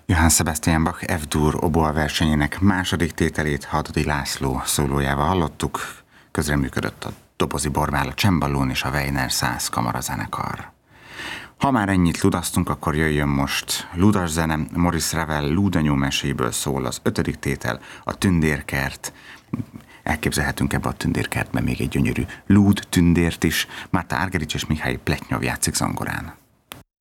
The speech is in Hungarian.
Johann Sebastian Bach F-dur oboa versenyének második tételét Hadodi László szólójával hallottuk, közreműködött a dobozi Borbál, a cemballón és a Weiner Szász kamarazenekar. Ha már ennyit ludaztunk, akkor jöjjön most ludas zene. Maurice Ravel Lúdanyó meséből szól az 5. tétel, a Tündérkert. Elképzelhetünk ebbe a Tündérkertbe még egy gyönyörű lúd tündért is. Márta Argerich és Mihály Pletnyov játszik zongorán.